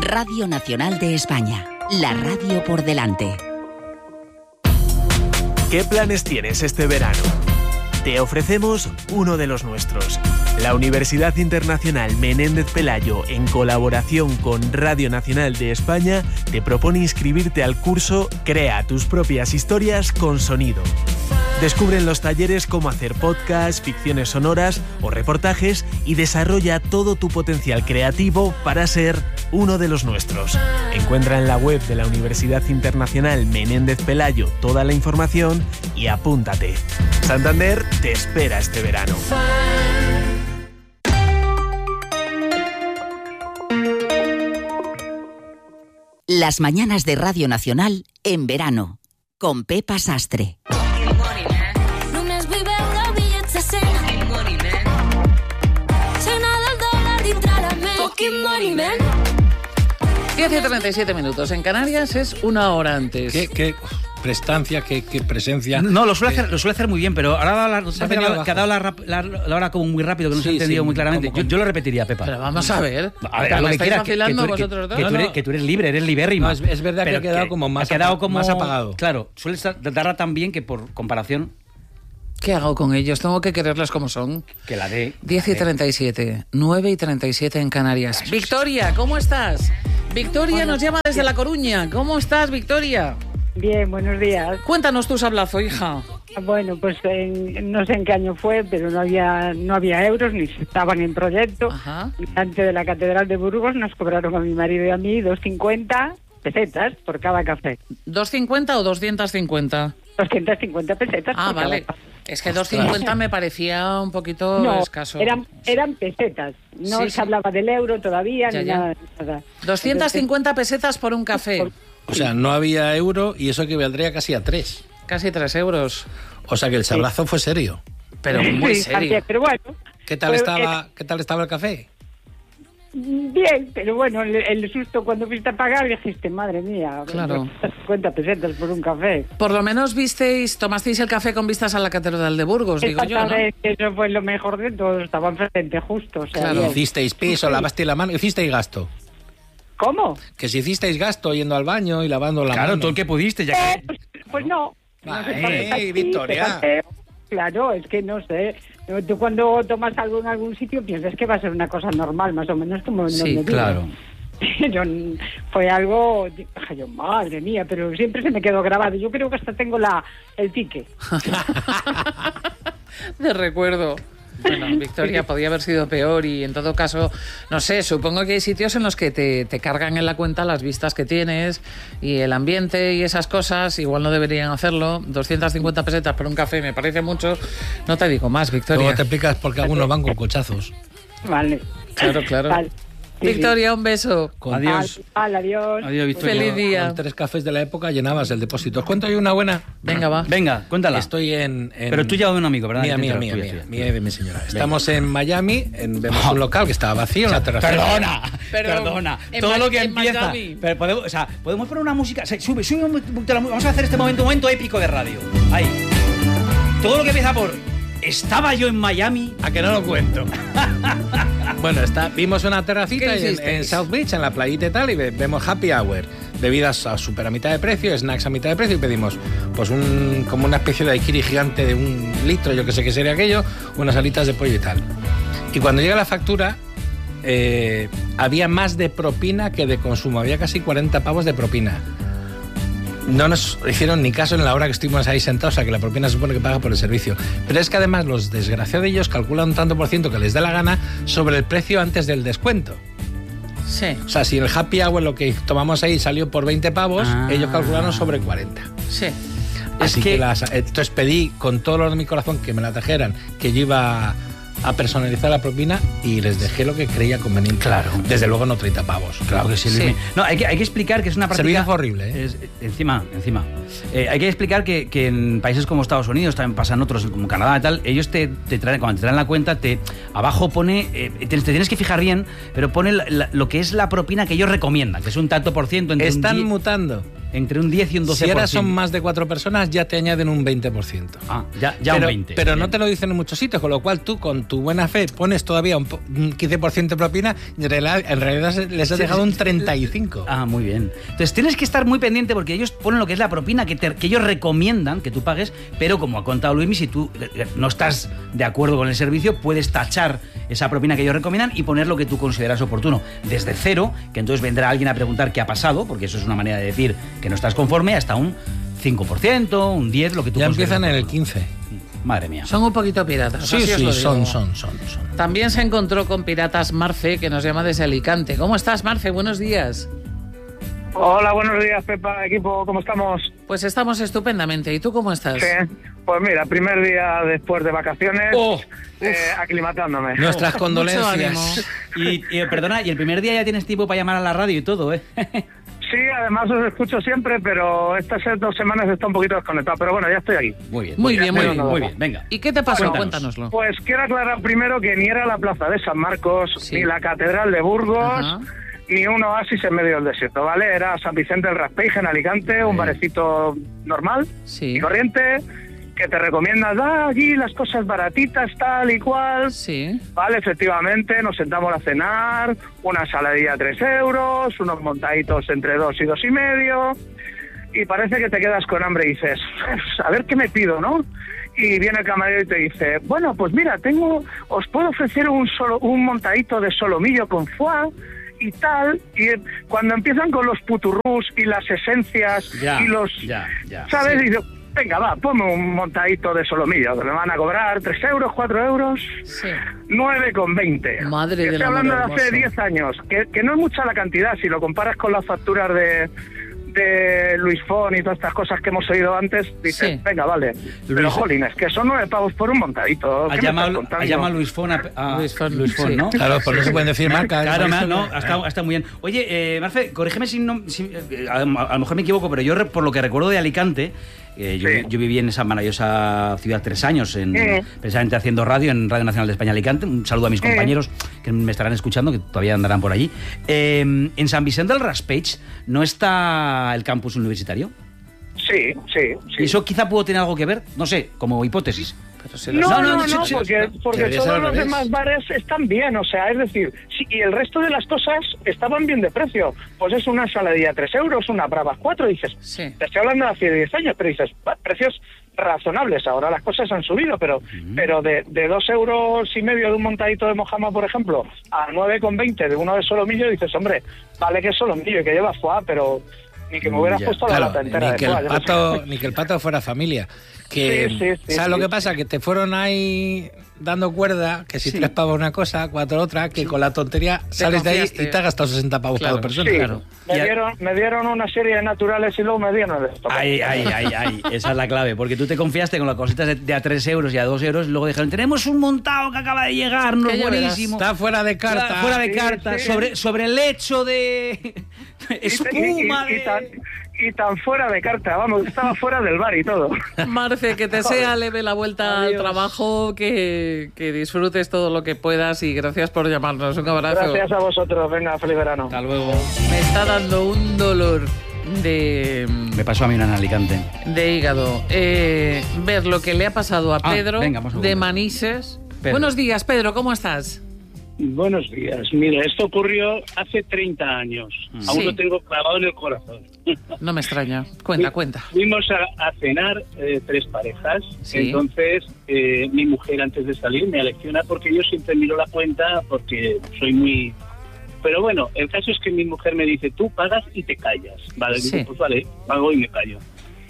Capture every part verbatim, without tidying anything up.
Radio Nacional de España, la radio por delante. ¿Qué planes tienes este verano? Te ofrecemos uno de los nuestros. La Universidad Internacional Menéndez Pelayo, en colaboración con Radio Nacional de España, te propone inscribirte al curso Crea tus propias historias con sonido. Descubre en los talleres cómo hacer podcasts, ficciones sonoras o reportajes y desarrolla todo tu potencial creativo para ser uno de los nuestros. Encuentra en la web de la Universidad Internacional Menéndez Pelayo toda la información y apúntate. Santander te espera este verano. Las mañanas de Radio Nacional en verano, con Pepa Sastre. diez y treinta y siete minutos. En Canarias es una hora antes. ¿Qué, qué prestancia, qué, qué presencia? No, lo suele, hacer, lo suele hacer muy bien, pero ahora ha dado la, la, que ha dado la, la, la hora como muy rápido, que no sí, se ha entendido sí, muy claramente. Yo, yo lo repetiría, Pepa. Pero vamos a ver. A ver, lo que quiera, que, que, tú, vosotros que, que, tú eres, que tú eres libre, eres libérrima. No, es, es verdad que ha quedado como más, ha quedado como, más apagado. Claro, suele darla tan bien que por comparación... ¿Qué hago con ellos? Tengo que quererlas como son. Que la dé. diez y treinta y siete, nueve y treinta y siete en Canarias. Eso. Victoria, ¿cómo estás? Victoria bueno, nos llama desde La Coruña. ¿Cómo estás, Victoria? Bien, buenos días. Cuéntanos tu sablazo, hija. Bueno, pues en, no sé en qué año fue, pero no había no había euros, ni estaban en proyecto. Ajá. Delante de la Catedral de Burgos nos cobraron a mi marido y a mí dos cincuenta pesetas por cada café. ¿dos cincuenta o doscientos cincuenta? doscientos cincuenta pesetas ah, por vale. cada café. Es que doscientos cincuenta me parecía un poquito no, escaso. Eran, eran pesetas. No sí, se sí. hablaba del euro todavía, ya, ni ya. nada. nada. doscientos cincuenta Entonces, pesetas por un café. Por, o sea, no había euro y eso que valdría casi a tres. Casi tres euros. O sea que el sablazo sí. fue serio. Pero muy sí, serio. También, pero bueno. ¿Qué tal, pero, estaba, eh, ¿Qué tal estaba el café? Bien, pero bueno, el, el susto cuando fuiste a pagar dijiste, madre mía, claro. cincuenta pesetas por un café. Por lo menos visteis, tomasteis el café con vistas a la Catedral de Burgos, digo yo, ¿no? Eso fue lo mejor de todo, estaba enfrente justo. O sea, claro. bien. Hicisteis piso, lavasteis la mano, hicisteis gasto. ¿Cómo? Que si hicisteis gasto yendo al baño y lavando la claro, mano. Claro, todo el que pudiste. Ya que... eh, pues, pues no. Ah, no eh, así, Victoria. Claro, es que no sé. Tú cuando tomas algo en algún sitio piensas que va a ser una cosa normal, más o menos como... Sí, no claro. Yo, fue algo... Yo, madre mía, pero siempre se me quedó grabado. Yo creo que hasta tengo la el ticket. De recuerdo. Bueno, Victoria, podía haber sido peor y en todo caso, no sé, supongo que hay sitios en los que te, te cargan en la cuenta las vistas que tienes y el ambiente y esas cosas, igual no deberían hacerlo. doscientas cincuenta pesetas por un café me parece mucho. No te digo más, Victoria. Luego te explicas por qué algunos van con cochazos. Vale. Claro, claro. Vale. Sí, Victoria, sí. Un beso. Con adiós. Al, adiós. Adiós, Victoria. Feliz día. Con tres cafés de la época llenabas el depósito. ¿Os cuento yo una buena? Venga, va. Venga, cuéntala. Estoy en... en... Pero tú ya de un amigo, ¿verdad? Mía, mía, mía, mía, mía, mía, mi señora. Estamos en Miami, en, vemos un local que estaba vacío en la terraza. Perdona, Perdón. perdona. En Todo Ma- lo que en empieza... Miami. Pero podemos, o sea, podemos poner una música... Sube, sube un poquito la música. Vamos a hacer este momento, un momento épico de radio. Ahí. Todo lo que empieza por... Estaba yo en Miami, a que no lo cuento. Bueno, está, vimos una terracita en, en South Beach, en la playita y tal, y ve, vemos happy hour. Bebidas a super a mitad de precio, snacks a mitad de precio, y pedimos pues un como una especie de daiquiri gigante de un litro, yo que sé qué sería aquello, unas alitas de pollo y tal. Y cuando llega la factura, eh, había más de propina que de consumo, había casi cuarenta pavos de propina. No nos hicieron ni caso en la hora que estuvimos ahí sentados, o sea que la propina se supone que paga por el servicio. Pero es que además los desgraciados de ellos calculan un tanto por ciento que les dé la gana sobre el precio antes del descuento. Sí. O sea, si el happy hour lo que tomamos ahí salió por veinte pavos, ah. ellos calcularon sobre cuarenta. Sí. Así es que, que las, entonces pedí con todo lo de mi corazón que me la trajeran, que yo iba a personalizar la propina y les dejé lo que creía conveniente. Claro. Desde luego no treinta pavos. Claro que sí. Sí. No, hay que, hay que explicar que es una práctica... Servicio fue horrible, ¿eh? Es, encima, encima. Eh, hay que explicar que, que en países como Estados Unidos, también pasan otros, como Canadá y tal, ellos te, te traen, cuando te traen la cuenta, te abajo pone, eh, te, te tienes que fijar bien, pero pone la, la, lo que es la propina que ellos recomiendan, que es un tanto por ciento. Entre Están un mutando. Entre un diez y un doce por ciento. Si ahora son más de cuatro personas, ya te añaden un veinte por ciento. Ah, ya, ya pero, un veinte por ciento. Pero bien. no te lo dicen en muchos sitios, con lo cual tú, con tu buena fe, pones todavía un, un quince por ciento de propina y en realidad, en realidad les has dejado un treinta y cinco por ciento. Ah, muy bien. Entonces tienes que estar muy pendiente porque ellos ponen lo que es la propina que, te, que ellos recomiendan que tú pagues, pero como ha contado Luismi, si tú no estás de acuerdo con el servicio, puedes tachar esa propina que ellos recomiendan y poner lo que tú consideras oportuno. Desde cero, que entonces vendrá alguien a preguntar qué ha pasado, porque eso es una manera de decir que no estás conforme, hasta un cinco por ciento, un diez por ciento, lo que tú ya consideras. empiezan en el oportuno. quince. Madre mía. Son un poquito piratas. Sí, así os sí, lo son, digo. son, son, son. También se encontró con Piratas Marce, que nos llama desde Alicante. ¿Cómo estás, Marce? Buenos días. Hola, buenos días, Pepa, equipo, ¿cómo estamos? Pues estamos estupendamente. ¿Y tú cómo estás? Sí, pues mira, primer día después de vacaciones, Oh, eh, aclimatándome. Nuestras Mucho condolencias. Y, y, perdona, y el primer día ya tienes tiempo para llamar a la radio y todo, ¿eh? Sí, además os escucho siempre, pero estas dos semanas está un poquito desconectado, pero bueno, ya estoy aquí. Muy bien. Muy bien, muy bien. bien. Muy bien, venga. ¿Y qué te pasó? Cuéntanos. Cuéntanoslo. Pues quiero aclarar primero que ni era la plaza de San Marcos, Sí. ni la Catedral de Burgos, Ajá. ni un oasis en medio del desierto, ¿vale? Era San Vicente del Raspeige en Alicante, un Sí. barecito normal Sí. y corriente, que te recomienda, da allí las cosas baratitas, tal y cual. Sí. Vale, efectivamente, nos sentamos a cenar, una saladilla a tres euros, unos montaditos entre dos y dos y medio, y parece que te quedas con hambre y dices, a ver qué me pido, ¿no? Y viene el camarero y te dice, bueno, pues mira, tengo, os puedo ofrecer un solo, un montadito de solomillo con foie y tal, y cuando empiezan con los puturrús y las esencias Ya, y los, ya, ya, ¿sabes? sí. Y yo, venga, va, ponme un montadito de solomillo, que me van a cobrar tres euros, cuatro euros, Sí. nueve con veinte. Madre Que del estoy hablando amor de hace hermoso. diez años, que, que no es mucha la cantidad, si lo comparas con las facturas de, de Luis Fon y todas estas cosas que hemos oído antes, dices, Sí. venga, vale. Pero, Luis- jolines, que son nueve pavos por un montadito. Ha ¿Qué me llamado, estás ha contando? llamado Luis Fon a, a- Luis Fon, Luis Fon, sí. ¿no? Claro, por eso se pueden decir marcas. Claro, me ha- no, ha estado, ha estado muy bien. Oye, eh, Marce, corrígeme si no... si- eh, a, a lo mejor me equivoco, pero yo re- por lo que recuerdo de Alicante, eh, yo, Sí. yo viví en esa maravillosa ciudad tres años, en, Sí. precisamente haciendo radio en Radio Nacional de España Alicante. Un saludo a mis Sí. compañeros que me estarán escuchando, que todavía andarán por allí. Eh, en San Vicente del Raspeig, ¿no está el campus universitario? Sí, sí, sí. ¿Y eso quizá pudo tener algo que ver? No sé, como hipótesis. Pero se No, los- no, no, no, sí, sí, porque, porque debería ser todos al los revés. demás bares están bien, o sea, es decir, sí, y el resto de las cosas estaban bien de precio. Pues es una saladilla tres euros, una bravas cuatro, dices, Sí. te estoy hablando de hace diez años, pero dices, "Va, precios razonables, ahora las cosas han subido, pero pero de, de dos euros y medio de un montadito de mojama, por ejemplo, a nueve con veinte de uno de solomillo, dices, hombre, vale que es solomillo y que lleva foie, pero ni que me hubieras Ya, puesto la Claro, lata entera ni de que, foie. el yo qué pato, sé. ni que el pato fuera familia. Que, Sí, sí, sí, ¿sabes sí. lo que pasa? Que te fueron ahí dando cuerda, que si Sí. tres pavos una cosa, cuatro otra, que con la tontería sales de ahí confiaste. y te has gastado sesenta pavos Claro. por persona. Sí, Claro. me, Y a- dieron, me dieron una serie de naturales y luego me dieron el esto. Ay, ay, ay, ay, esa es la clave, porque tú te confiaste con las cositas de, de a tres euros y a dos euros y luego dijeron, tenemos un montado que acaba de llegar, no Que es ya verás. buenísimo. Está fuera de carta. Está fuera de Sí, carta, sí. sobre, sobre el hecho de espuma y, y- y de... tan, y tan fuera de carta, vamos, estaba fuera del bar y todo. Marce, que te sea leve la vuelta al Adiós. trabajo, que, que disfrutes todo lo que puedas y gracias por llamarnos. Un abrazo. Gracias a vosotros, venga, feliz verano. Hasta luego. Me está dando un dolor de, Me pasó a mí una en Alicante. de hígado. Eh, ver lo que le ha pasado a Ah, Pedro venga, vamos a de ver. Manises. Pedro. Buenos días, Pedro, ¿cómo estás? Buenos días. Mira, esto ocurrió hace treinta años. Sí. Aún lo tengo clavado en el corazón. No me extraña. Cuenta, cuenta. Fuimos a, a cenar eh, tres parejas. Sí. Entonces, eh, mi mujer antes de salir me alecciona porque yo siempre miro la cuenta porque soy muy... Pero bueno, el caso es que mi mujer me dice, tú pagas y te callas. Vale, Sí. digo, pues vale, pago y me callo.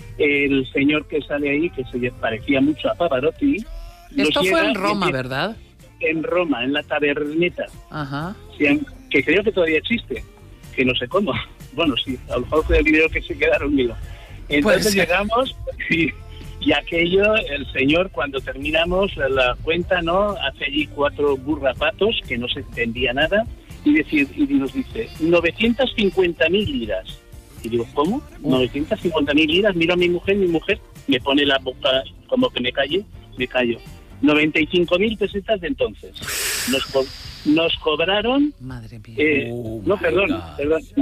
El señor que sale ahí, que se parecía mucho a Pavarotti... nos Esto fue llega en y Roma, dice- ¿verdad? En Roma, en la taberneta. Ajá. Sí, que creo que todavía existe, que no sé cómo. Bueno, sí, a lo mejor fue el dinero que se quedaron, digo. Entonces Puede ser. llegamos y, y aquello, el señor, cuando terminamos la cuenta, ¿no? Hace allí cuatro burrapatos, que no se entendía nada, y, decir, y nos dice, novecientas cincuenta mil liras. Y digo, ¿cómo? novecientas cincuenta mil liras. Miro a mi mujer, mi mujer me pone la boca como que me calle, me callo. noventa y cinco mil pesetas de entonces. Nos, co- nos cobraron... Madre mía. eh, Oh, no, my perdón, God. perdón. no,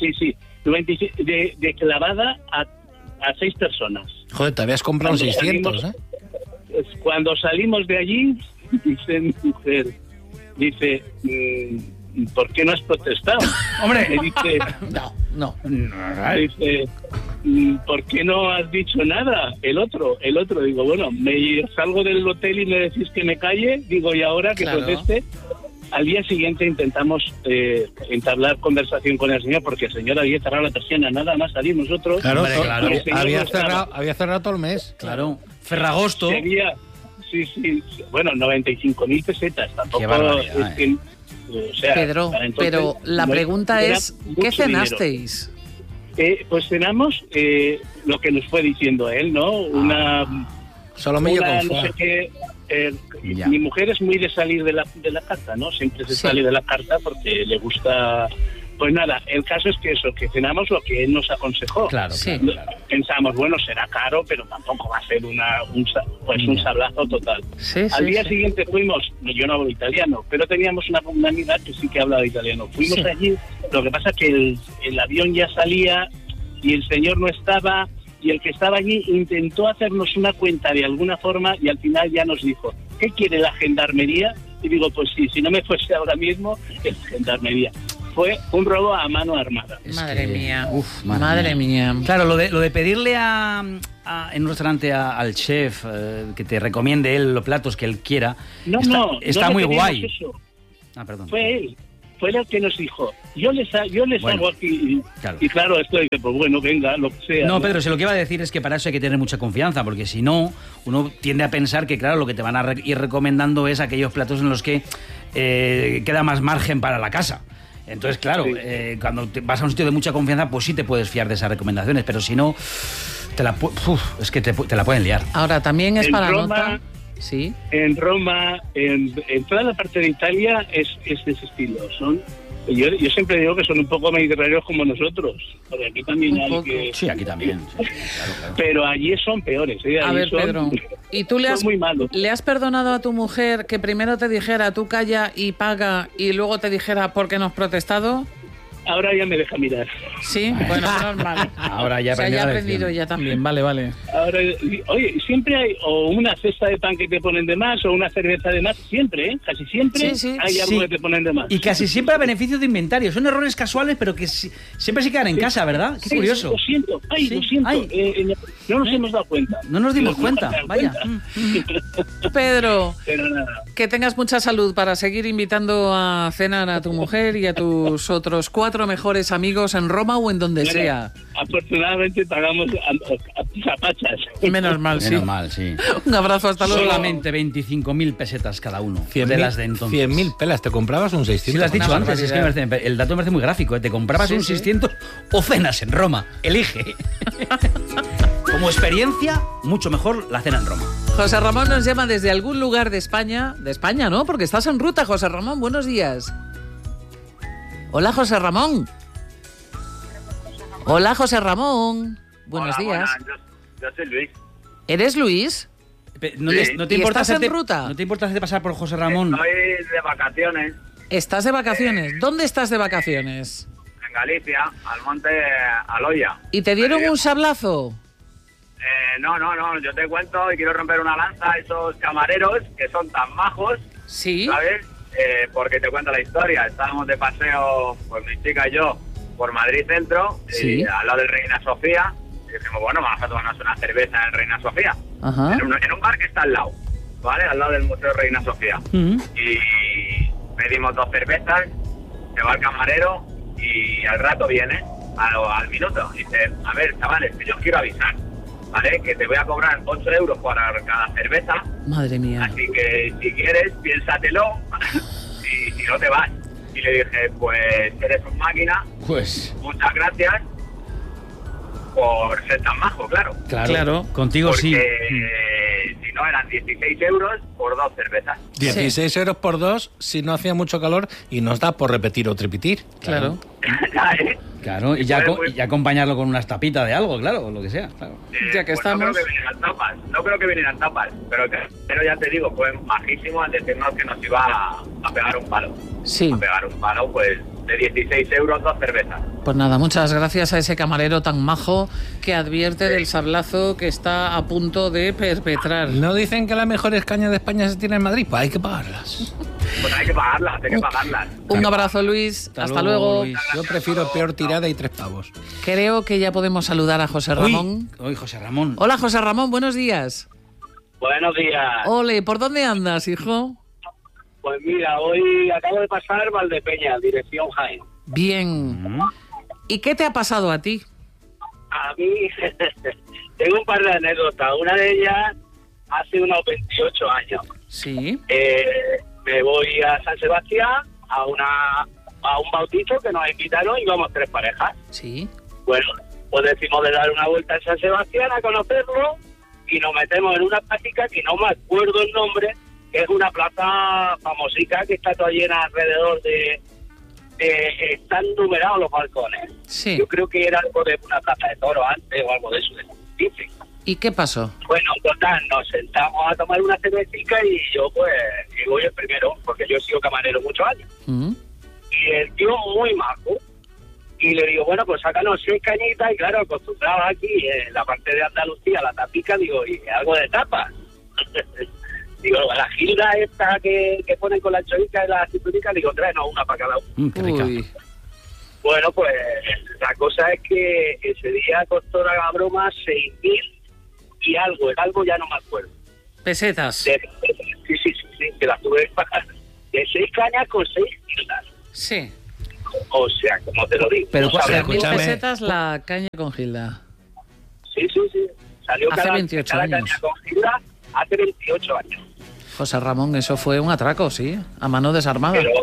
sí, sí. De, de clavada a, a seis personas. Joder, te habías comprado Cuando seiscientos, salimos, ¿eh? Cuando salimos de allí, dice mi mujer, dice, mmm, ¿por qué no has protestado? Hombre, y dice, No, no. dice, ¿por qué no has dicho nada? El otro, el otro, digo, bueno, me salgo del hotel y me decís que me calle, digo, y ahora que Claro. proteste. Al día siguiente intentamos eh, entablar conversación con el señor, porque el señor había cerrado la persiana, nada más salir nosotros. Claro, Hombre, to- claro. había, El señor había no estaba. cerrado, había cerrado todo el mes. claro, Ferragosto. Sería, sí, sí, bueno, noventa y cinco mil pesetas, tampoco Qué barbaridad, es que, eh, o sea, Pedro, para entonces, pero la no pregunta era es, mucho ¿qué dinero. cenasteis? Eh, pues cenamos eh, lo que nos fue diciendo él, ¿no? Una, Solomillo una con no sé foie. qué. eh, Ya. mi mujer es muy de salir de la, de la carta, ¿no? Siempre se Sí. sale de la carta porque le gusta. Pues nada, el caso es que eso, que cenamos lo que él nos aconsejó. Claro, Sí. claro, claro. Pensamos, bueno, será caro, pero tampoco va a ser una, un, sa- pues un sablazo total. Sí, Al sí, día sí. siguiente fuimos, yo no hablo italiano, pero teníamos una, una amiga que sí que hablaba italiano. Fuimos Sí. allí, lo que pasa es que el, el avión ya salía y el señor no estaba, y el que estaba allí intentó hacernos una cuenta de alguna forma y al final ya nos dijo, ¿qué quiere la gendarmería? Y digo, pues sí, si no me fuese ahora mismo, es gendarmería. Fue un robo a mano armada. Madre que- mía. uf, madre madre mía. Claro, lo de, lo de pedirle a, a- en un restaurante a- al chef eh, que te recomiende él los platos que él quiera, No, está, no, está no muy le pedimos guay. eso. Ah, perdón. Fue él, fue él el que nos dijo, yo les, ha- yo les Bueno, hago aquí. Y claro. y claro, esto dice, pues bueno, venga, lo que sea. No, Pedro, si lo que iba a decir es que para eso hay que tener mucha confianza, porque si no, uno tiende a pensar que, claro, lo que te van a re- ir recomendando es aquellos platos en los que eh, queda más margen para la casa. Entonces, claro, Sí. eh, cuando te vas a un sitio de mucha confianza, pues sí te puedes fiar de esas recomendaciones, pero si no, te la, pu- uf, es que te, pu- te la pueden liar. Ahora, también es En para Roma- nota... Sí. En Roma, en, en toda la parte de Italia es, es de ese estilo. Son, yo, yo siempre digo que son un poco mediterráneos como nosotros, porque aquí también Un hay poco. que... Sí, aquí también. sí, sí, claro, claro. Pero allí son peores, ¿eh? A Allí ver, son- Pedro, ¿y tú le son has, muy malos. le has perdonado a tu mujer que primero te dijera tú calla y paga y luego te dijera por qué no has protestado? Ahora ya me deja mirar. Sí, bueno, menos mal. Ahora ya O sea, aprendió ya ha la aprendido lección. ya también, vale, vale. Ahora, oye, siempre hay o una cesta de pan que te ponen de más o una cerveza de más, siempre, ¿eh? Casi siempre Sí, sí. hay algo Sí. que te ponen de más. Y casi siempre a beneficio de inventario. Son errores casuales, pero que si- siempre se quedan en casa, ¿verdad? Qué Sí, curioso. Lo siento, ay, Sí, lo siento. ay. eh, eh, no nos ¿Eh? hemos dado cuenta. No nos dimos Nos hemos cuenta, dado vaya. cuenta. Pedro, Pero nada. que tengas mucha salud para seguir invitando a cenar a tu mujer y a tus otros cuatro mejores amigos en Roma o en donde Bueno, sea. Afortunadamente pagamos a, a, a zapachas. Menos mal, sí. Menos mal, sí. Un abrazo, hasta luego. Solamente veinticinco mil pesetas cada uno. cien de mil- las de entonces. cien mil pelas, ¿te comprabas un Sí, seiscientos? lo has dicho Una antes, es que me barbaridad. parece- el dato me parece muy gráfico. ¿eh? Te comprabas Sí, un sí. seiscientos o cenas en Roma. Elige. Como experiencia, mucho mejor la cena en Roma. José Ramón nos llama desde algún lugar de España. De España, ¿no? Porque estás en ruta, José Ramón. Buenos días. Hola, José Ramón. Hola, José Ramón. Buenos Hola, días. buenas, Yo, yo soy Luis. ¿Eres Luis? Pe- ¿No, Sí. te- no te ¿Y importa estás en hacerte- ruta? ¿No te importa hacerte pasar por José Ramón? Estoy de vacaciones ¿Estás de vacaciones? ¿Dónde estás de vacaciones? en Galicia, al monte Aloya. ¿Y te dieron Ahí. un sablazo? Eh, no, no, no, yo te cuento y quiero romper una lanza a esos camareros que son tan majos, Sí. ¿sabes? Eh, porque te cuento la historia. Estábamos de paseo, pues mi chica y yo, por Madrid Centro, Sí. y al lado del Reina Sofía. Y dijimos, bueno, vamos a tomarnos una cerveza en Reina Sofía. Ajá. En un, en un bar que está al lado, ¿vale? Al lado del Museo Reina Sofía. Mm. Y pedimos dos cervezas, se va el camarero y al rato viene, al, al minuto, dice, a ver, chavales, que yo os quiero avisar, ¿vale? Que te voy a cobrar ocho euros por cada cerveza, Madre mía. así que si quieres, piénsatelo y si no te vas. Y le dije, pues eres un máquina, Pues, muchas gracias por ser tan majo, claro. claro. Claro. Contigo Porque sí. eh, si no eran dieciséis euros por dos cervezas. dieciséis euros por dos si no hacía mucho calor y nos da por repetir o tripitir. Claro. ¿Eh? Claro, y ya, Pues, co- pues- y acompañarlo con unas tapitas de algo, claro, o lo que sea. Claro. Eh, Ya que pues estamos. No creo que vinieran tapas, no creo que vinieran tapas, pero, que- pero ya te digo, fue majísimo al decirnos que nos iba a, a pegar un palo. Sí. A pegar un palo, pues de dieciséis euros dos cervezas. Pues nada, muchas gracias a ese camarero tan majo que advierte del sablazo que está a punto de perpetrar. ¿No dicen que las mejores cañas de España se tienen en Madrid? Pues hay que pagarlas. Pues hay que pagarlas, hay que pagarlas. Un abrazo, Luis. Hasta, Hasta luego. luego. Luis. Yo prefiero peor tirada y tres pavos. Creo que ya podemos saludar a José Ramón. Uy, uy, José Ramón. Hola, José Ramón, buenos días. Buenos días. Ole, ¿por dónde andas, hijo? Pues mira, hoy acabo de pasar Valdepeña, dirección Jaén. Bien. ¿Y qué te ha pasado a ti? A mí tengo un par de anécdotas. Una de ellas hace unos veintiocho años. Sí. Eh, me voy a San Sebastián a una a un bautizo que nos invitaron y íbamos tres parejas. Sí. Bueno, pues decimos de dar una vuelta en San Sebastián a conocerlo y nos metemos en una práctica que no me acuerdo el nombre, que es una plaza famosica que está toda llena alrededor de... de están numerados los balcones. Sí. Yo creo que era algo de una plaza de toro antes o algo de eso. Dicen. ¿Y qué pasó? Bueno, total, nos sentamos a tomar una cervecita y yo pues y voy el primero, porque yo he sido camarero muchos años. ¿Mm? Y el tío muy majo. Y le digo, bueno, pues sácanos seis cañitas. Y claro, acostumbrado aquí en la parte de Andalucía, la tapica, digo, y algo de tapas. Digo, la gilda esta que, que ponen con la anchoica y la cinturita, digo, tráenos una para cada uno. Mm, qué rica. Uy. Bueno, pues la cosa es que ese día costó la broma seis mil y algo, el algo ya no me acuerdo. Pesetas. De, sí, sí, sí, sí, que las tuve que pagar. De seis cañas con seis gildas. Sí. O sea, como te lo digo. Pero, no sabes Mil escúchame. pesetas la caña con Gilda. Sí, sí, sí. Salió Hace cada, veintiocho cada años. caña con gilda hace veintiocho años. José Ramón, eso fue un atraco, sí, a mano desarmada. Pero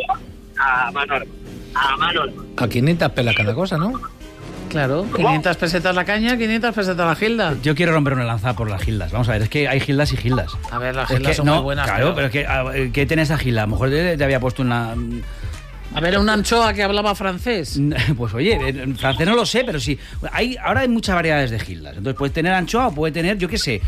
a mano armada. A mano armada. A quinientas pelas cada cosa, ¿no? Claro, quinientas pesetas la caña, quinientas pesetas la Gilda. Yo quiero romper una lanza por las gildas. Vamos a ver, es que hay gildas y gildas. A ver, las Es Gildas que, son no, muy buenas. claro, pero es que, a- ¿qué tiene esa gilda? A lo mejor te, te había puesto una... A ver, una anchoa que hablaba francés. Pues oye, en francés no lo sé, pero sí. Hay, ahora hay muchas variedades de gildas. Entonces puedes tener anchoa o puede tener, yo qué sé,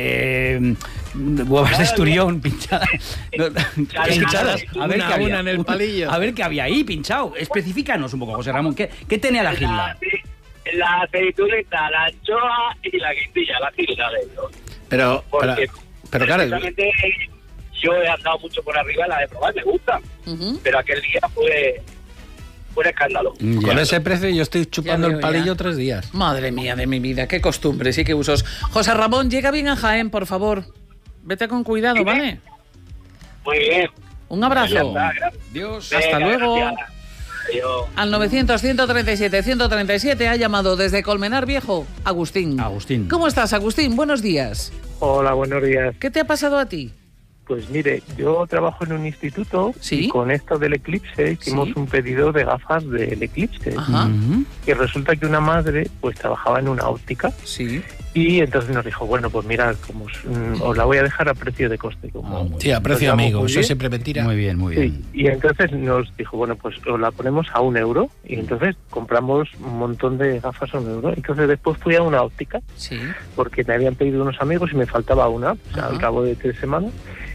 eh, huevas de esturión pinchadas. No, pinchadas. A ver Una qué a había. una en el palillo. A ver qué había ahí pinchado. Especifícanos un poco, José Ramón. ¿Qué, qué tenía la gilda? La, la aceitunita, la anchoa y la guindilla, la gilda de ellos. Pero, Porque pero, pero claro, precisamente yo he andado mucho por arriba, la de probar, me gusta. Ujú. Pero aquel día fue, fue un escándalo. con ese precio yo estoy chupando veo, el palillo ya. tres días. Madre mía de mi vida, qué costumbres y qué usos. José Ramón, llega bien a Jaén, por favor. Vete con cuidado, ¿vale? Muy bien. Un Ya abrazo. está, gracias. Dios. Hasta Venga, luego. gracias. Adiós. Al novecientos, ciento treinta y siete, ciento treinta y siete ha llamado desde Colmenar Viejo Agustín. Agustín. ¿Cómo estás, Agustín? Buenos días. Hola, buenos días. ¿Qué te ha pasado a ti? Pues mire, yo trabajo en un instituto ¿Sí? y con esto del eclipse hicimos Sí. un pedido de gafas del eclipse. Ajá. Ujú. Y resulta que una madre pues trabajaba en una óptica Sí. y entonces nos dijo, bueno, pues mira, como os, mm, os la voy a dejar a precio de coste. Como, Ah, muy Sí, a precio nos llevamos amigo, muy eso bien. siempre mentira. Muy bien, muy bien. Sí, y entonces nos dijo, bueno, pues os la ponemos a un euro y entonces compramos un montón de gafas a un euro. Entonces después fui a una óptica Sí. porque me habían pedido unos amigos y me faltaba una, o sea, Ajá. al cabo de tres semanas.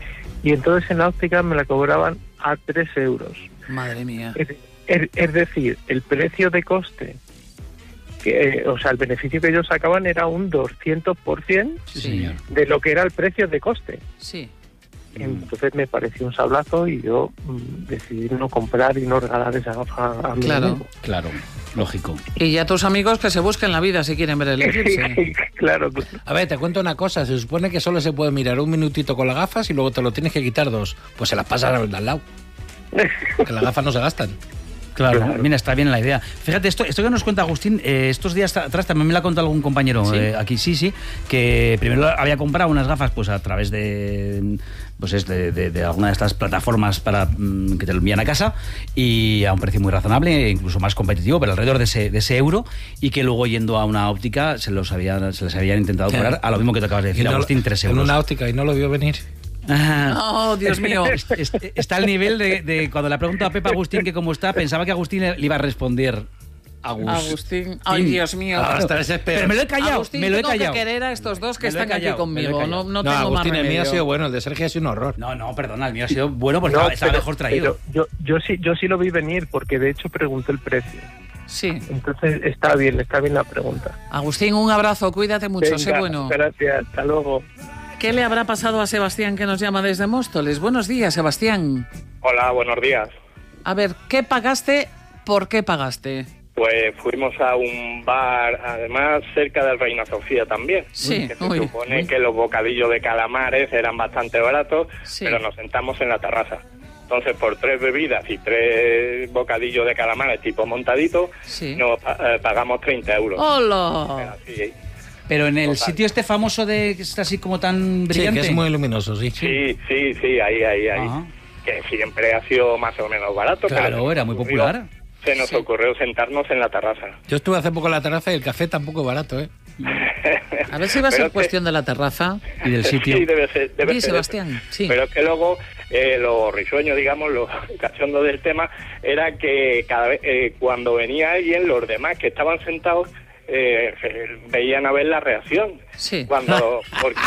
Y entonces en la óptica me la cobraban a tres euros. Madre mía. Es, es- es decir, el precio de coste, que, eh, o sea, el beneficio que ellos sacaban era un doscientos por ciento Sí, señor. de lo que era el precio de coste. Sí. Entonces me pareció un sablazo y yo mm, decidí no comprar y no regalar esa gafa a mi Claro. amigo. Claro, lógico. Y ya tus amigos que se busquen la vida si quieren ver el eclipse. Claro, claro. A ver, te cuento una cosa. Se supone que solo se puede mirar un minutito con las gafas y luego te lo tienes que quitar dos. Pues se las pasas al de al lado. Que las gafas no se gastan. Claro, Claro. mira, está bien la idea. Fíjate, esto, esto que nos cuenta Agustín, eh, estos días atrás también me lo ha contado algún compañero ¿Sí? eh, aquí, sí, sí, que primero había comprado unas gafas pues a través de pues es de, de- de alguna de estas plataformas para mm, que te lo envían a casa y a un precio muy razonable, e incluso más competitivo, pero alrededor de ese, de ese euro, y que luego yendo a una óptica se los habían, se les habían intentado Claro. cobrar a lo mismo que te acabas de decir, Y no- Agustín, tres En euros. una óptica y no lo vio venir. Ah. Oh, Dios mío. Est- est- Está al nivel de, de cuando le ha preguntado a Pepa Agustín que cómo está, pensaba que Agustín le, le iba a responder Agustín. Agustín. Ay, Dios mío. Hasta desespero. Pero me lo he callado, Agustín, me lo he tengo callado. que querer a estos dos que Me lo he están callado, aquí me lo he conmigo. callado. No, no No, tengo Agustín, más el mío ha remedio. sido bueno, el de Sergio ha sido un horror. No, no, perdona, el mío ha sido bueno porque No, estaba, estaba pero- mejor traído. pero yo, yo, sí, yo sí lo vi venir porque de hecho pregunté el precio. Sí. Entonces está bien, está bien la pregunta. Agustín, un abrazo, cuídate mucho, sé Venga, bueno. Gracias, hasta luego. ¿Qué le habrá pasado a Sebastián que nos llama desde Móstoles? Buenos días, Sebastián. Hola, buenos días. A ver, ¿qué pagaste? ¿Por qué pagaste? Pues fuimos a un bar, además cerca del Reina Sofía también. Sí, que se uy, supone uy. que los bocadillos de calamares eran bastante baratos, Sí. pero nos sentamos en la terraza. Entonces, por tres bebidas y tres bocadillos de calamares tipo montadito, Sí. nos pa- eh, pagamos treinta euros. ¡Hola! Así, Pero en el Total. sitio este famoso de que está así como tan Sí, brillante. que es muy luminoso, sí. sí, sí, sí, ahí, ahí, ahí. Ajá. Que siempre ha sido más o menos barato. pero Claro, se nos era muy ocurrió- popular. Se nos Sí. ocurrió sentarnos en la terraza. Yo estuve hace poco en la terraza y el café tampoco barato, ¿eh? A ver si va a Pero ser es que- cuestión de la terraza. Y del sitio. Sí, debe ser. Debe Sí, ser Sebastián, eso. sí. Pero es que luego eh, lo risueño, digamos, lo cachondo del tema, era que cada vez eh, cuando venía alguien, los demás que estaban sentados eh, veían a ver la reacción. Sí. Cuando, porque,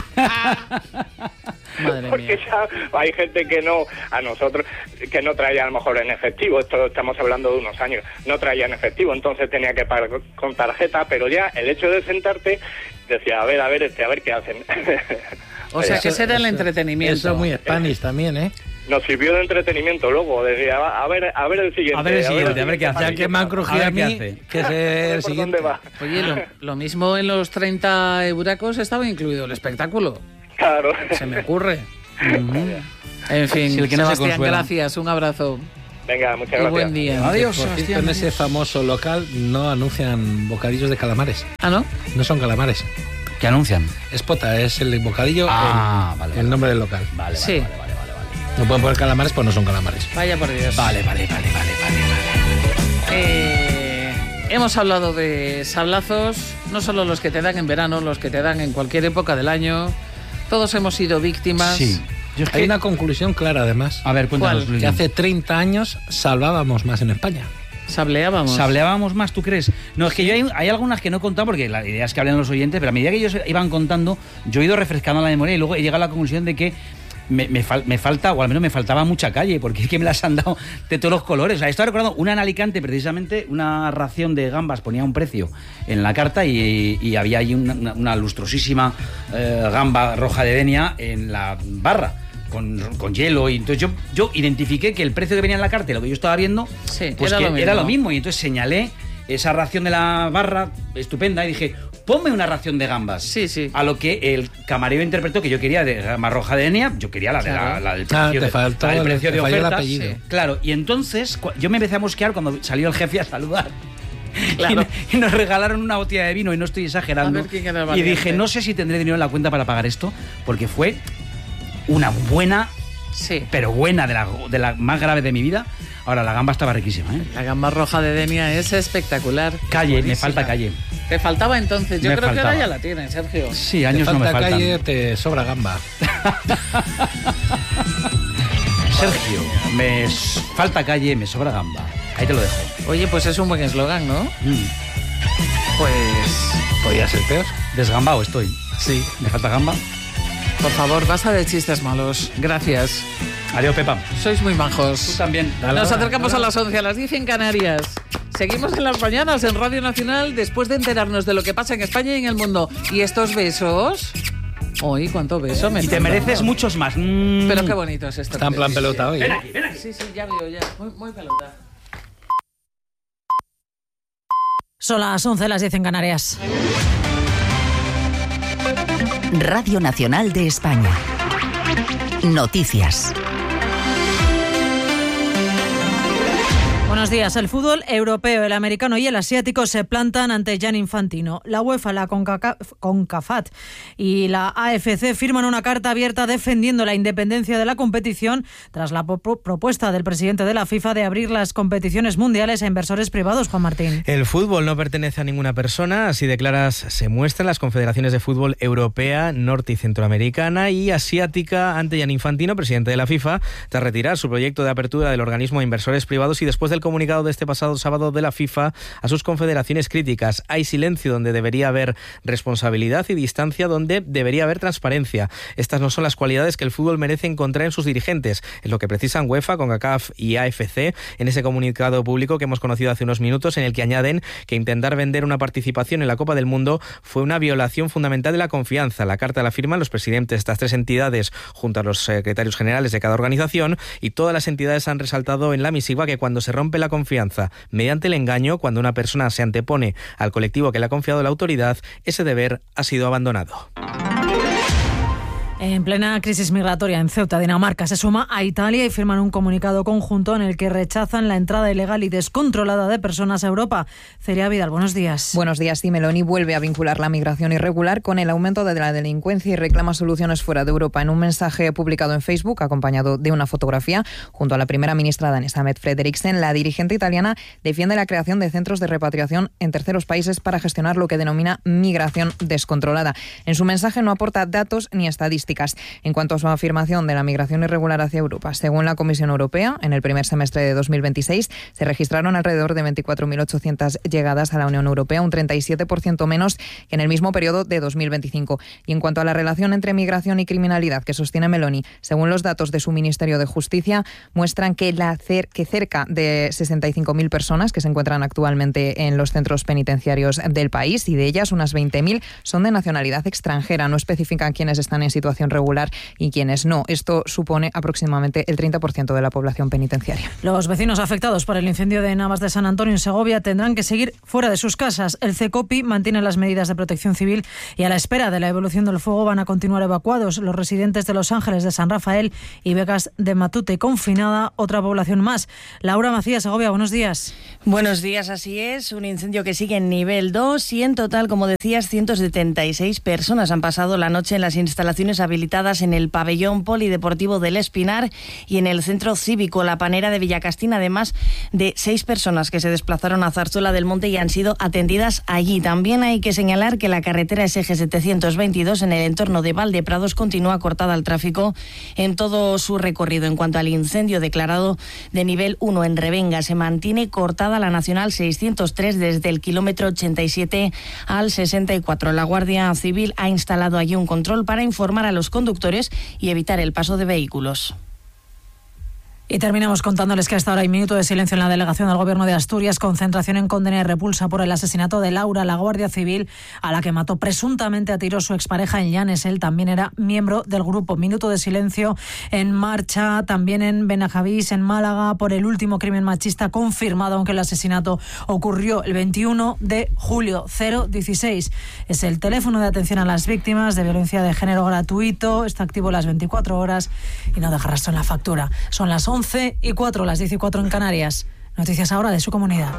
Madre porque mía. ya hay gente que no, a nosotros, que no traía a lo mejor en efectivo, esto estamos hablando de unos años, no traía en efectivo, entonces tenía que pagar con tarjeta, pero ya el hecho de sentarte, decía, a ver, a ver, este, a ver qué hacen. O sea, que Eso- ese era el eso- entretenimiento. Eso es muy Spanish también, ¿eh? Nos sirvió de entretenimiento luego, decía, a ver, a ver el siguiente. A ver el siguiente, a ver qué hace. Ya que me han crujido A a, ver qué mí, hace. que es A ver el por siguiente. dónde va. Oye, lo, lo mismo en los treinta euracos estaba incluido el espectáculo. Claro. Se me ocurre. En fin, Si el que no se Sebastián, consuela. gracias, un abrazo Venga, muchas y gracias. buen día. Adiós, Por cierto, Sebastián. en ese famoso local no anuncian bocadillos de calamares. Ah, ¿no? No son calamares. ¿Qué anuncian? Es pota, es el bocadillo, Ah, el, vale, el vale. nombre del local. Vale, Sí. vale, vale, vale, vale. No pueden poner calamares, pues no son calamares. Vaya por Dios. Vale, vale, vale, vale, vale, vale. Eh, hemos hablado de sablazos, no solo los que te dan en verano, los que te dan en cualquier época del año. Todos hemos sido víctimas. Sí. Yo es que- Hay una conclusión clara, además. A ver, cuéntanos, ¿Cuál? Luis. Que hace treinta años salvábamos más en España. Sableábamos. ¿Sableábamos más, tú crees? No, es que yo hay, hay algunas que no he contado porque la idea es que hablen los oyentes, pero a medida que ellos iban contando, yo he ido refrescando la memoria y luego he llegado a la conclusión de que me, me, fal- me falta, o al menos me faltaba mucha calle, porque es que me las han dado de todos los colores. O sea, estaba recordando una en Alicante, precisamente, una ración de gambas ponía un precio en la carta y, y había ahí una, una- una lustrosísima eh, gamba roja de Denia en la barra. Con, con hielo, y entonces yo, yo identifiqué que el precio que venía en la carta y lo que yo estaba viendo, Sí, pues era que lo mismo. era lo mismo. Y entonces señalé esa ración de la barra estupenda y dije, ponme una ración de gambas. Sí, sí. A lo que el camarero interpretó que yo quería de gamba roja de Denia, yo quería la, de la, Claro. la del Ah, precio, te de, faltó la del el- precio te de falló el oferta. apellido. Sí. Claro, y entonces cu- yo me empecé a mosquear cuando salió el jefe a saludar. Claro. Y, y nos regalaron una botella de vino, y no estoy exagerando. A ver quién era el y valiente. dije, no sé si tendré dinero en la cuenta para pagar esto, porque fue una buena, Sí. pero buena, de la, de la más grave de mi vida. Ahora, la gamba estaba riquísima, ¿eh? La gamba roja de Denia es espectacular. Calle, me Buenísima. falta calle. Te faltaba entonces. Yo Me creo que faltaba. ahora ya la tienes, Sergio. Sí, Te años no me falta faltan. calle, te sobra gamba. Sergio, me s- falta calle, me sobra gamba. Ahí te lo dejo. Oye, pues es un buen eslogan, ¿no? Mm. Pues, Podría ser peor. Desgambado estoy. Sí. Me falta gamba. por favor, basta de chistes malos. Gracias. Adiós, Pepa. Sois muy majos. Tú también. Nos acercamos a las once, a las diez en Canarias. Seguimos en las mañanas en Radio Nacional después de enterarnos de lo que pasa en España y en el mundo. ¿Y estos besos? Uy, cuánto beso me Y te están mereces dando. muchos más. Mm. Pero qué bonito es esto. Está en plan pelota hoy. ¿eh? Sí, sí, ya veo, ya. Muy, muy pelota. Son las once, las diez en Canarias. Radio Nacional de España. Noticias. Buenos días. El fútbol europeo, el americano y el asiático se plantan ante Gianni Infantino. La UEFA, la Concaca- CONCACAF y la A F C firman una carta abierta defendiendo la independencia de la competición tras la po- propuesta del presidente de la FIFA de abrir las competiciones mundiales a inversores privados, Juan Martín. El fútbol no pertenece a ninguna persona, así de claras se muestran las confederaciones de fútbol europea, norte y centroamericana y asiática ante Gianni Infantino, presidente de la FIFA, tras retirar su proyecto de apertura del organismo a inversores privados y después del comunicado de este pasado sábado de la FIFA a sus confederaciones críticas. Hay silencio donde debería haber responsabilidad y distancia donde debería haber transparencia. Estas no son las cualidades que el fútbol merece encontrar en sus dirigentes. Es lo que precisan UEFA, CONCACAF y A F C en ese comunicado público que hemos conocido hace unos minutos, en el que añaden que intentar vender una participación en la Copa del Mundo fue una violación fundamental de la confianza. La carta la firman los presidentes de estas tres entidades junto a los secretarios generales de cada organización, y todas las entidades han resaltado en la misiva que cuando se rompe la confianza mediante el engaño, cuando una persona se antepone al colectivo que le ha confiado la autoridad, ese deber ha sido abandonado. En plena crisis migratoria en Ceuta, Dinamarca se suma a Italia y firman un comunicado conjunto en el que rechazan la entrada ilegal y descontrolada de personas a Europa. Celia Vidal, buenos días. Buenos días. Sí, Meloni vuelve a vincular la migración irregular con el aumento de la delincuencia y reclama soluciones fuera de Europa. En un mensaje publicado en Facebook, acompañado de una fotografía, junto a la primera ministra danesa Mette Frederiksen, la dirigente italiana defiende la creación de centros de repatriación en terceros países para gestionar lo que denomina migración descontrolada. En su mensaje no aporta datos ni estadísticas. En cuanto a su afirmación de la migración irregular hacia Europa, según la Comisión Europea, en el primer semestre de dos mil veintiséis se registraron alrededor de veinticuatro mil ochocientas llegadas a la Unión Europea, un treinta y siete por ciento menos que en el mismo periodo de dos mil veinticinco. Y en cuanto a la relación entre migración y criminalidad que sostiene Meloni, según los datos de su Ministerio de Justicia, muestran que, la cer- que cerca de sesenta y cinco mil personas que se encuentran actualmente en los centros penitenciarios del país, y de ellas unas veinte mil son de nacionalidad extranjera. No especifican quiénes están en situación regular y quienes no. Esto supone aproximadamente el treinta por ciento de la población penitenciaria. Los vecinos afectados por el incendio de Navas de San Antonio en Segovia tendrán que seguir fuera de sus casas. El CECOPI mantiene las medidas de protección civil y a la espera de la evolución del fuego van a continuar evacuados los residentes de Los Ángeles de San Rafael y Vegas de Matute. Confinada otra población más. Laura Macías, Segovia, buenos días. Buenos días, así es. Un incendio que sigue en nivel dos y en total, como decías, ciento setenta y seis personas han pasado la noche en las instalaciones habilitadas en el pabellón polideportivo del Espinar y en el centro cívico La Panera de Villacastín, además de seis personas que se desplazaron a Zarzuela del Monte y han sido atendidas allí. También hay que señalar que la carretera S G setecientos veintidós en el entorno de Valdeprados continúa cortada al tráfico en todo su recorrido. En cuanto al incendio declarado de nivel uno en Revenga, se mantiene cortada la Nacional seiscientos tres desde el kilómetro ochenta y siete al sesenta y cuatro. La Guardia Civil ha instalado allí un control para informar a los conductores y evitar el paso de vehículos. Y terminamos contándoles que a esta hora hay minuto de silencio en la delegación del Gobierno de Asturias, concentración en condena y repulsa por el asesinato de Laura, la Guardia Civil, a la que mató presuntamente a tiros su expareja en Llanes. Él también era miembro del grupo. Minuto de silencio en marcha también en Benajavís, en Málaga, por el último crimen machista confirmado, aunque el asesinato ocurrió el veintiuno de julio. cero dieciséis es el teléfono de atención a las víctimas de violencia de género gratuito. Está activo las veinticuatro horas y no deja rastro en la factura. Son las once y cuatro, las diez y cuatro en Canarias. Noticias ahora de su comunidad.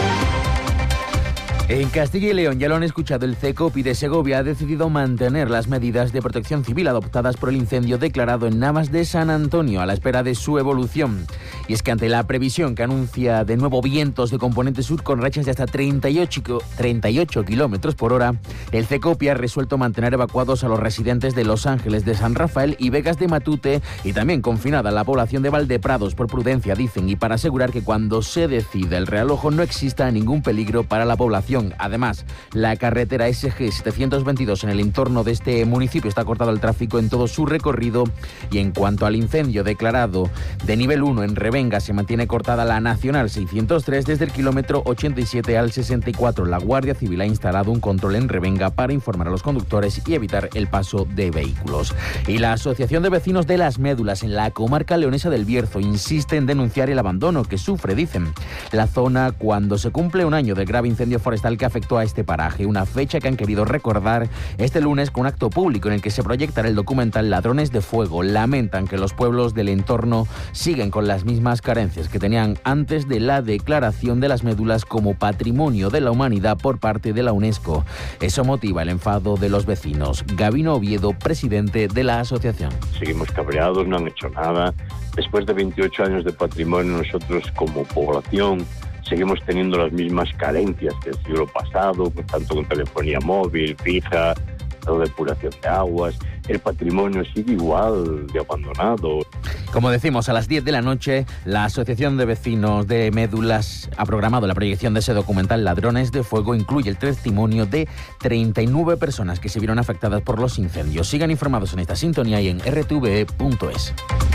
En Castilla y León, ya lo han escuchado, el CECOPI de Segovia ha decidido mantener las medidas de protección civil adoptadas por el incendio declarado en Navas de San Antonio, a la espera de su evolución. Y es que ante la previsión que anuncia de nuevo vientos de componente sur con rachas de hasta treinta y ocho kilómetros por hora, el CECOPI ha resuelto mantener evacuados a los residentes de Los Ángeles de San Rafael y Vegas de Matute, y también confinada la población de Valdeprados por prudencia, dicen, y para asegurar que cuando se decida el realojo no exista ningún peligro para la población. Además, la carretera S G setecientos veintidós en el entorno de este municipio está cortado el tráfico en todo su recorrido. Y en cuanto al incendio declarado de nivel uno en Revenga, se mantiene cortada la Nacional seiscientos tres desde el kilómetro ochenta y siete al sesenta y cuatro. La Guardia Civil ha instalado un control en Revenga para informar a los conductores y evitar el paso de vehículos. Y la Asociación de Vecinos de Las Médulas en la comarca leonesa del Bierzo insiste en denunciar el abandono que sufre, dicen, la zona cuando se cumple un año del grave incendio forestal que afectó a este paraje, una fecha que han querido recordar este lunes con un acto público en el que se proyectará el documental Ladrones de Fuego. Lamentan que los pueblos del entorno siguen con las mismas carencias que tenían antes de la declaración de Las Médulas como Patrimonio de la Humanidad por parte de la UNESCO. Eso motiva el enfado de los vecinos. Gabino Oviedo, presidente de la asociación. Seguimos cabreados, no han hecho nada. Después de veintiocho años de patrimonio, nosotros como población seguimos teniendo las mismas carencias que el siglo pasado, tanto con telefonía móvil, fija, o depuración de aguas. el patrimonio sigue igual de abandonado. Como decimos, a las diez de la noche, la Asociación de Vecinos de Médulas ha programado la proyección de ese documental Ladrones de Fuego. Incluye el testimonio de treinta y nueve personas que se vieron afectadas por los incendios. Sigan informados en esta sintonía y en r t v e punto es.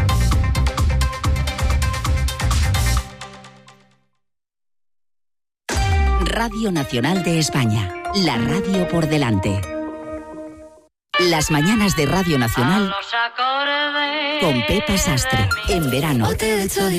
Radio Nacional de España, la radio por delante. Las mañanas de Radio Nacional con Pepa Sastre, en verano.